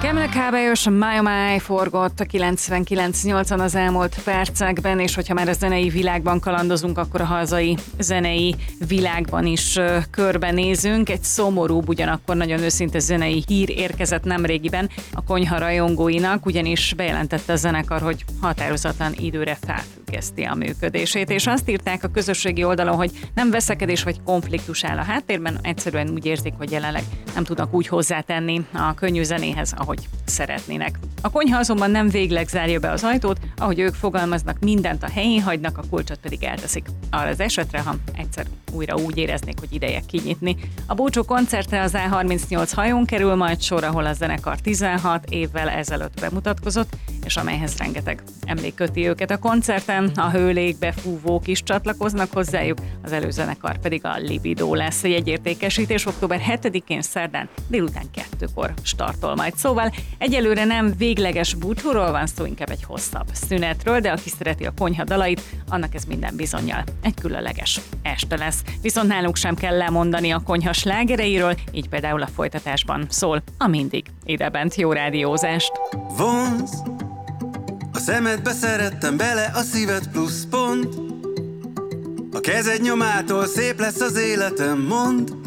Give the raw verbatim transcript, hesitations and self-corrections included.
Kemle Kábályos My Oh My forgott a kilencvenkilenc nyolcvan az elmúlt percekben, és hogyha már a zenei világban kalandozunk, akkor a hazai zenei világban is uh, körbenézünk. Egy szomorúbb, ugyanakkor nagyon őszinte zenei hír érkezett nemrégiben a konyha rajongóinak, ugyanis bejelentette a zenekar, hogy határozatlan időre felfüggeszti a működését, és azt írták a közösségi oldalon, hogy nem veszekedés vagy konfliktus áll a háttérben, egyszerűen úgy érzik, hogy jelenleg nem tudnak úgy hozzátenni a könnyű zenéhez, ahogy szeretnének. A konyha azonban nem végleg zárja be az ajtót, ahogy ők fogalmaznak, mindent a helyén hagynak, a kulcsot pedig elteszik. Arra az esetre, ha egyszer újra úgy éreznék, hogy ideje kinyitni. A búcsú koncertre az á harmincnyolc hajón kerül majd sor, ahol a zenekar tizenhat évvel ezelőtt bemutatkozott, és amelyhez rengeteg emlék köti őket. A koncerten a hőlégbe fúvók is csatlakoznak hozzájuk, az előzenekar pedig a Libido lesz. Egy jegyértékesítés október hetedikén szerdán délután kettőkor startol majd. Szóval egyelőre nem végleges búcsúról van szó, inkább egy hosszabb szünetről, de aki szereti a konyha dalait, annak ez minden bizonnyal egy különleges este lesz. Viszont nálunk sem kell lemondani a konyha slágereiről, így például a folytatásban szól a mindig idebent jó rádiózást. Vonz, a szemedbe szerettem bele, a szíved plusz pont. A kezed nyomától szép lesz az életem, mondd.